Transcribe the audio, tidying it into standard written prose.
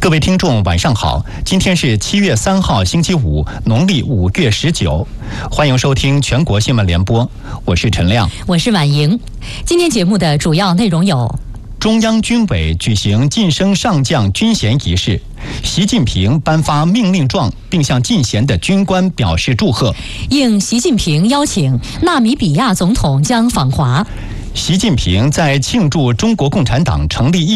各位听众晚上好，今天是7月3号星期五，农历5月19，欢迎收听全国新闻联播，我是陈亮， 我是婉莹。今天节目的主要内容有： 中央军委举行晋升上将军衔仪式，习近平颁发命令状，并向进衔的军官表示祝贺。 应习近平邀请，纳米比亚总统将访华。 习近平在庆祝中国共产党成立